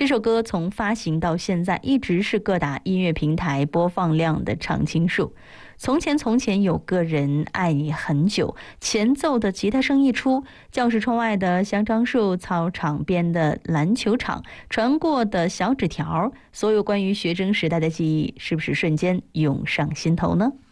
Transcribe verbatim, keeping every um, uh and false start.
这首歌从发行到现在一直是各大音乐平台播放量的常青树。从前从前有个人爱你很久，前奏的吉他声一出，教室窗外的香樟树，操场边的篮球场，传过的小纸条，所有关于学生时代的记忆，是不是瞬间涌上心头呢？